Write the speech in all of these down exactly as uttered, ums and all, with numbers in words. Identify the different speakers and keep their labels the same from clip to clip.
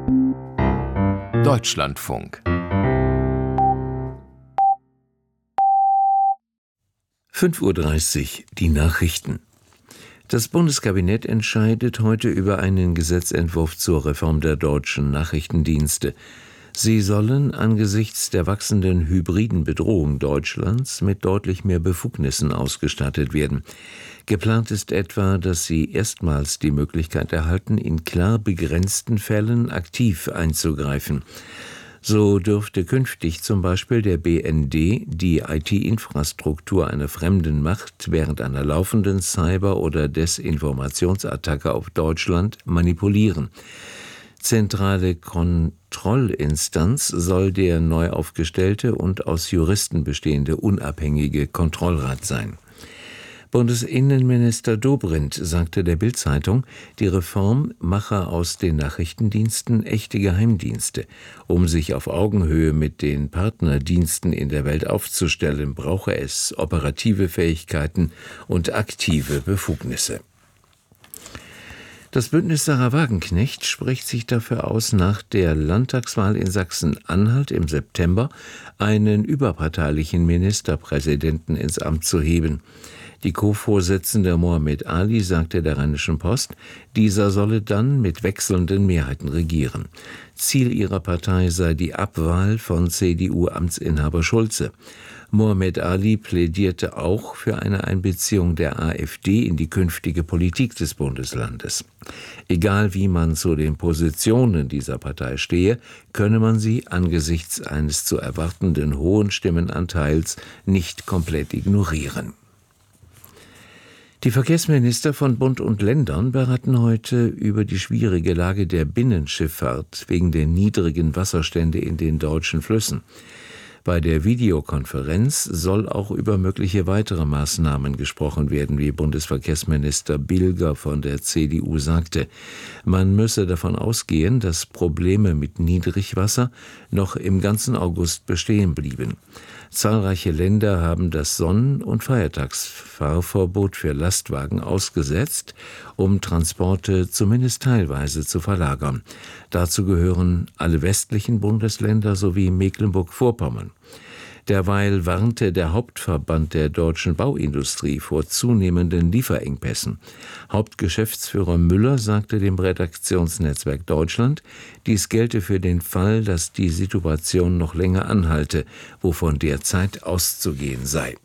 Speaker 1: Deutschlandfunk.
Speaker 2: fünf Uhr dreißig, die Nachrichten. Das Bundeskabinett entscheidet heute über einen Gesetzentwurf zur Reform der deutschen Nachrichtendienste. Sie sollen angesichts der wachsenden hybriden Bedrohung Deutschlands mit deutlich mehr Befugnissen ausgestattet werden. Geplant ist etwa, dass sie erstmals die Möglichkeit erhalten, in klar begrenzten Fällen aktiv einzugreifen. So dürfte künftig zum Beispiel der B N D die I T-Infrastruktur einer fremden Macht während einer laufenden Cyber- oder Desinformationsattacke auf Deutschland manipulieren. Zentrale Kontrollinstanz soll der neu aufgestellte und aus Juristen bestehende unabhängige Kontrollrat sein. Bundesinnenminister Dobrindt sagte der Bild-Zeitung, die Reform mache aus den Nachrichtendiensten echte Geheimdienste. Um sich auf Augenhöhe mit den Partnerdiensten in der Welt aufzustellen, brauche es operative Fähigkeiten und aktive Befugnisse. Das Bündnis Sahra Wagenknecht spricht sich dafür aus, nach der Landtagswahl in Sachsen-Anhalt im September einen überparteilichen Ministerpräsidenten ins Amt zu heben. Die Co-Vorsitzende Mohammed Ali sagte der Rheinischen Post, dieser solle dann mit wechselnden Mehrheiten regieren. Ziel ihrer Partei sei die Abwahl von C D U-Amtsinhaber Schulze. Mohammed Ali plädierte auch für eine Einbeziehung der AfD in die künftige Politik des Bundeslandes. Egal wie man zu den Positionen dieser Partei stehe, könne man sie angesichts eines zu erwartenden hohen Stimmenanteils nicht komplett ignorieren. Die Verkehrsminister von Bund und Ländern beraten heute über die schwierige Lage der Binnenschifffahrt wegen der niedrigen Wasserstände in den deutschen Flüssen. Bei der Videokonferenz soll auch über mögliche weitere Maßnahmen gesprochen werden, wie Bundesverkehrsminister Bilger von der C D U sagte. Man müsse davon ausgehen, dass Probleme mit Niedrigwasser noch im ganzen August bestehen blieben. Zahlreiche Länder haben das Sonnen- und Feiertagsfahrverbot für Lastwagen ausgesetzt, um Transporte zumindest teilweise zu verlagern. Dazu gehören alle westlichen Bundesländer sowie Mecklenburg-Vorpommern. Derweil warnte der Hauptverband der deutschen Bauindustrie vor zunehmenden Lieferengpässen. Hauptgeschäftsführer Müller sagte dem Redaktionsnetzwerk Deutschland, dies gelte für den Fall, dass die Situation noch länger anhalte, wovon derzeit auszugehen sei.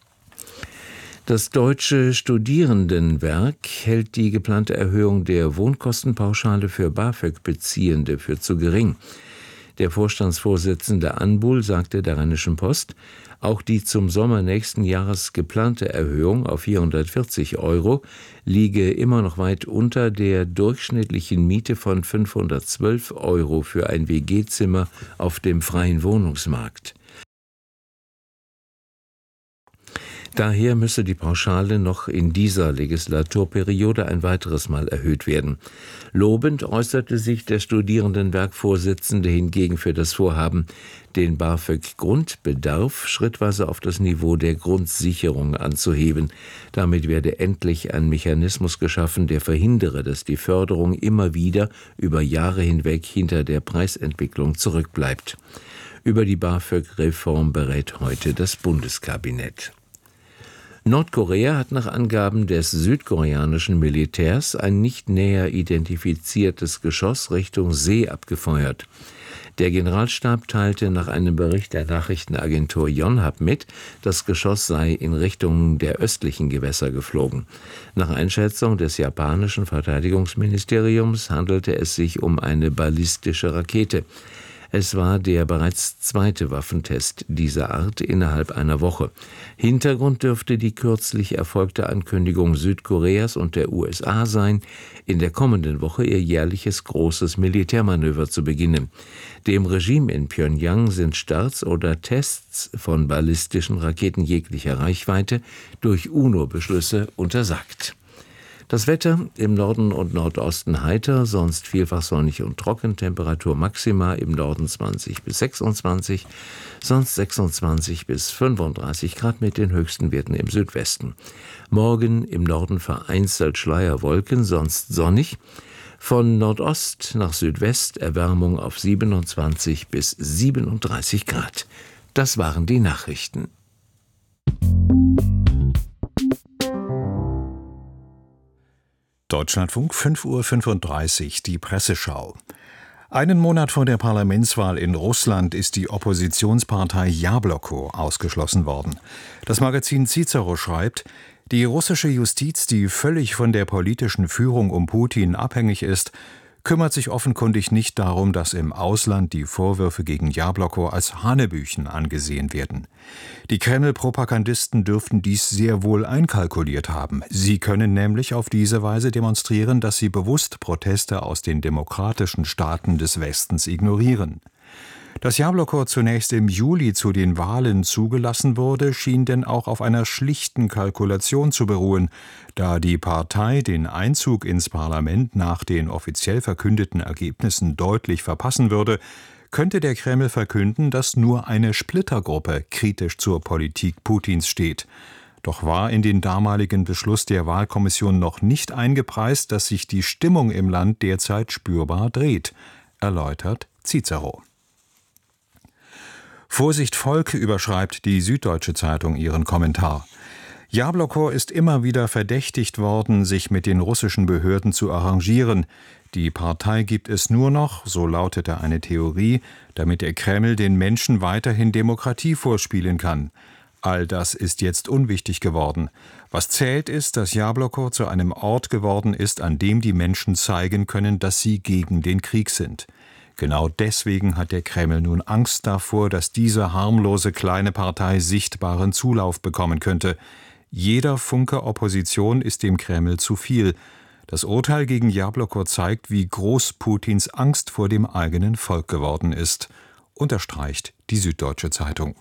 Speaker 2: Das Deutsche Studierendenwerk hält die geplante Erhöhung der Wohnkostenpauschale für BAföG-Beziehende für zu gering. Der Vorstandsvorsitzende Anbuhl sagte der Rheinischen Post, auch die zum Sommer nächsten Jahres geplante Erhöhung auf vierhundertvierzig Euro liege immer noch weit unter der durchschnittlichen Miete von fünfhundertzwölf Euro für ein W G-Zimmer auf dem freien Wohnungsmarkt. Daher müsse die Pauschale noch in dieser Legislaturperiode ein weiteres Mal erhöht werden. Lobend äußerte sich der Studierendenwerkvorsitzende hingegen für das Vorhaben, den BAföG-Grundbedarf schrittweise auf das Niveau der Grundsicherung anzuheben. Damit werde endlich ein Mechanismus geschaffen, der verhindere, dass die Förderung immer wieder über Jahre hinweg hinter der Preisentwicklung zurückbleibt. Über die BAföG-Reform berät heute das Bundeskabinett. Nordkorea hat nach Angaben des südkoreanischen Militärs ein nicht näher identifiziertes Geschoss Richtung See abgefeuert. Der Generalstab teilte nach einem Bericht der Nachrichtenagentur Yonhap mit, das Geschoss sei in Richtung der östlichen Gewässer geflogen. Nach Einschätzung des japanischen Verteidigungsministeriums handelte es sich um eine ballistische Rakete. Es war der bereits zweite Waffentest dieser Art innerhalb einer Woche. Hintergrund dürfte die kürzlich erfolgte Ankündigung Südkoreas und der U S A sein, in der kommenden Woche ihr jährliches großes Militärmanöver zu beginnen. Dem Regime in Pjöngjang sind Starts oder Tests von ballistischen Raketen jeglicher Reichweite durch UNO-Beschlüsse untersagt. Das Wetter im Norden und Nordosten heiter, sonst vielfach sonnig und trocken, Temperatur maxima im Norden zwanzig bis sechsundzwanzig, sonst sechsundzwanzig bis fünfunddreißig Grad mit den höchsten Werten im Südwesten. Morgen im Norden vereinzelt Schleierwolken, sonst sonnig, Von Nordost nach Südwest Erwärmung auf siebenundzwanzig bis siebenunddreißig Grad. Das waren die Nachrichten.
Speaker 1: Deutschlandfunk, fünf Uhr fünfunddreißig, die Presseschau. Einen Monat vor der Parlamentswahl in Russland ist die Oppositionspartei Jabloko ausgeschlossen worden. Das Magazin Cicero schreibt, die russische Justiz, die völlig von der politischen Führung um Putin abhängig ist, kümmert sich offenkundig nicht darum, dass im Ausland die Vorwürfe gegen Jabloko als Hanebüchen angesehen werden. Die Kreml-Propagandisten dürften dies sehr wohl einkalkuliert haben. Sie können nämlich auf diese Weise demonstrieren, dass sie bewusst Proteste aus den demokratischen Staaten des Westens ignorieren. Dass Jabloko zunächst im Juli zu den Wahlen zugelassen wurde, schien denn auch auf einer schlichten Kalkulation zu beruhen. Da die Partei den Einzug ins Parlament nach den offiziell verkündeten Ergebnissen deutlich verpassen würde, könnte der Kreml verkünden, dass nur eine Splittergruppe kritisch zur Politik Putins steht. Doch war in den damaligen Beschluss der Wahlkommission noch nicht eingepreist, dass sich die Stimmung im Land derzeit spürbar dreht, erläutert Cicero. Vorsicht Volk, überschreibt die Süddeutsche Zeitung ihren Kommentar. Jabloko ist immer wieder verdächtigt worden, sich mit den russischen Behörden zu arrangieren. Die Partei gibt es nur noch, so lautete eine Theorie, damit der Kreml den Menschen weiterhin Demokratie vorspielen kann. All das ist jetzt unwichtig geworden. Was zählt ist, dass Jabloko zu einem Ort geworden ist, an dem die Menschen zeigen können, dass sie gegen den Krieg sind. Genau deswegen hat der Kreml nun Angst davor, dass diese harmlose kleine Partei sichtbaren Zulauf bekommen könnte. Jeder Funke Opposition ist dem Kreml zu viel. Das Urteil gegen Jabloko zeigt, wie groß Putins Angst vor dem eigenen Volk geworden ist, unterstreicht die Süddeutsche Zeitung.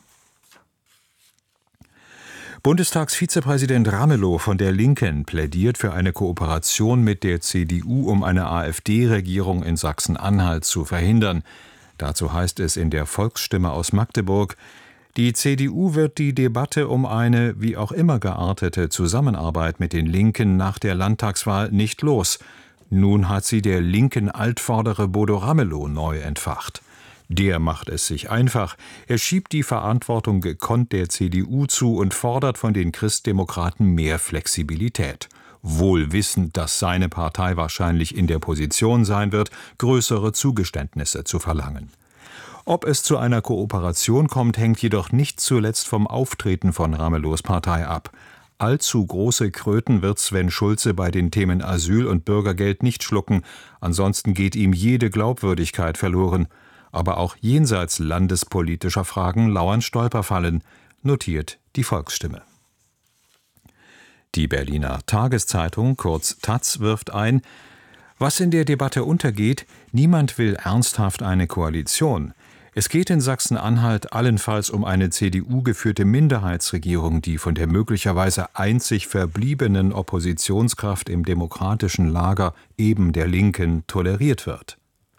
Speaker 1: Bundestagsvizepräsident Ramelow von der Linken plädiert für eine Kooperation mit der C D U, um eine AfD-Regierung in Sachsen-Anhalt zu verhindern. Dazu heißt es in der Volksstimme aus Magdeburg, die C D U wird die Debatte um eine, wie auch immer geartete, Zusammenarbeit mit den Linken nach der Landtagswahl nicht los. Nun hat sie der linken Altvordere Bodo Ramelow neu entfacht. Der macht es sich einfach. Er schiebt die Verantwortung gekonnt der C D U zu und fordert von den Christdemokraten mehr Flexibilität. Wohl wissend, dass seine Partei wahrscheinlich in der Position sein wird, größere Zugeständnisse zu verlangen. Ob es zu einer Kooperation kommt, hängt jedoch nicht zuletzt vom Auftreten von Ramelows Partei ab. Allzu große Kröten wird Sven Schulze bei den Themen Asyl und Bürgergeld nicht schlucken, ansonsten geht ihm jede Glaubwürdigkeit verloren. Aber auch jenseits landespolitischer Fragen lauern Stolperfallen, notiert die Volksstimme. Die Berliner Tageszeitung, kurz Taz, wirft ein, was in der Debatte untergeht, niemand will ernsthaft eine Koalition. Es geht in Sachsen-Anhalt allenfalls um eine C D U-geführte Minderheitsregierung, die von der möglicherweise einzig verbliebenen Oppositionskraft im demokratischen Lager, eben der Linken, toleriert wird.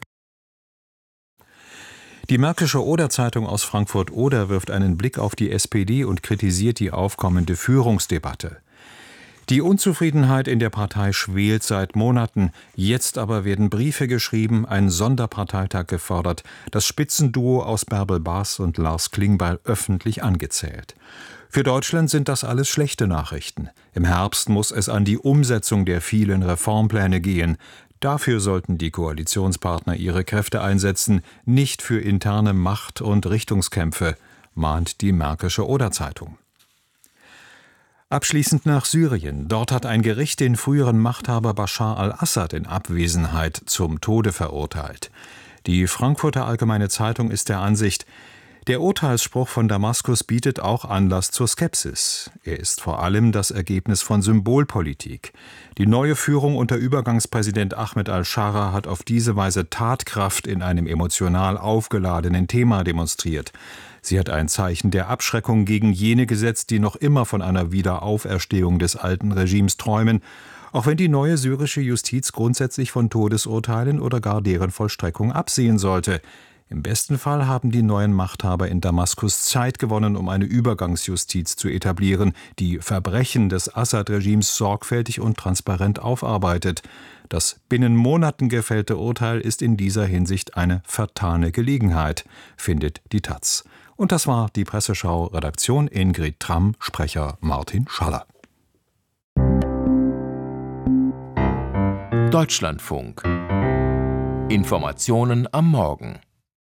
Speaker 1: Die Märkische Oder-Zeitung aus Frankfurt-Oder wirft einen Blick auf die S P D und kritisiert die aufkommende Führungsdebatte. Die Unzufriedenheit in der Partei schwelt seit Monaten. Jetzt aber werden Briefe geschrieben, ein Sonderparteitag gefordert, das Spitzenduo aus Bärbel Baas und Lars Klingbeil öffentlich angezählt. Für Deutschland sind das alles schlechte Nachrichten. Im Herbst muss es an die Umsetzung der vielen Reformpläne gehen. Dafür sollten die Koalitionspartner ihre Kräfte einsetzen, nicht für interne Macht- und Richtungskämpfe, mahnt die Märkische Oder-Zeitung. Abschließend nach Syrien. Dort hat ein Gericht den früheren Machthaber Bashar al-Assad in Abwesenheit zum Tode verurteilt. Die Frankfurter Allgemeine Zeitung ist der Ansicht, der Urteilsspruch von Damaskus bietet auch Anlass zur Skepsis. Er ist vor allem das Ergebnis von Symbolpolitik. Die neue Führung unter Übergangspräsident Ahmed al-Schara hat auf diese Weise Tatkraft in einem emotional aufgeladenen Thema demonstriert. Sie hat ein Zeichen der Abschreckung gegen jene gesetzt, die noch immer von einer Wiederauferstehung des alten Regimes träumen, auch wenn die neue syrische Justiz grundsätzlich von Todesurteilen oder gar deren Vollstreckung absehen sollte. Im besten Fall haben die neuen Machthaber in Damaskus Zeit gewonnen, um eine Übergangsjustiz zu etablieren, die Verbrechen des Assad-Regimes sorgfältig und transparent aufarbeitet. Das binnen Monaten gefällte Urteil ist in dieser Hinsicht eine vertane Gelegenheit, findet die Taz. Und das war die Presseschau. Redaktion Ingrid Tramm, Sprecher Martin Schaller.
Speaker 3: Deutschlandfunk. Informationen am Morgen.